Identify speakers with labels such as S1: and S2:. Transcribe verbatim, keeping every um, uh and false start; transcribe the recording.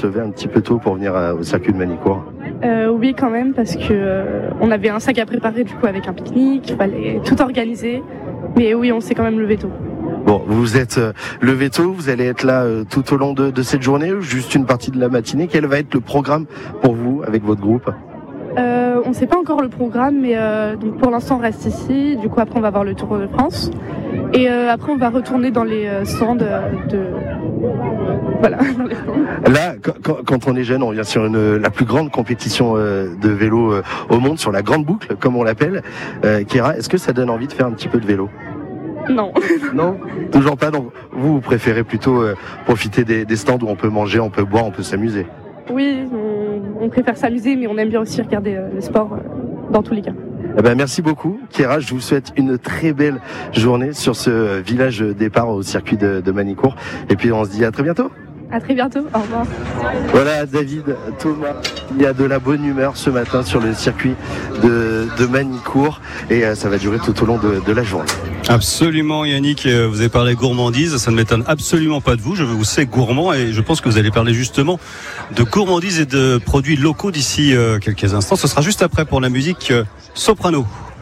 S1: se lever un petit peu tôt pour venir au circuit de Manicourt?
S2: Euh, oui, quand même, parce que euh, on avait un sac à préparer du coup avec un pique-nique, il fallait tout organiser. Mais oui, on s'est quand même levé tôt.
S1: Bon, vous vous êtes euh, levé tôt, vous allez être là euh, tout au long de, de cette journée, ou juste une partie de la matinée. Quel va être le programme pour vous avec votre groupe?
S2: euh, On ne sait pas encore le programme, mais euh, donc pour l'instant on reste ici. Du coup après on va voir le Tour de France. Et euh, après on va retourner dans les euh, stands de... Voilà.
S1: Là, quand, quand on est jeune, on vient sur une, la plus grande compétition euh, de vélo euh, au monde, sur la grande boucle, comme on l'appelle. Euh, Kéra, est-ce que ça donne envie de faire un petit peu de vélo?
S2: Non.
S1: Non, toujours pas. Donc vous, vous préférez plutôt euh, profiter des, des stands où on peut manger, on peut boire, on peut s'amuser?
S2: Oui, on, on préfère s'amuser, mais on aime bien aussi regarder euh, le sport euh, dans tous les cas.
S1: Eh ben, merci beaucoup, Kéra. Je vous souhaite une très belle journée sur ce village départ au circuit de, de Manicourt. Et puis on se dit à très bientôt.
S2: À très bientôt, au revoir.
S1: Voilà, David, Thomas, il y a de la bonne humeur ce matin sur le circuit de, de Manicourt et euh, ça va durer tout au long de, de la journée.
S3: Absolument, Yannick, vous avez parlé gourmandise, ça ne m'étonne absolument pas de vous, je vous sais gourmand et je pense que vous allez parler justement de gourmandise et de produits locaux d'ici euh, quelques instants. Ce sera juste après pour la musique euh, Soprano.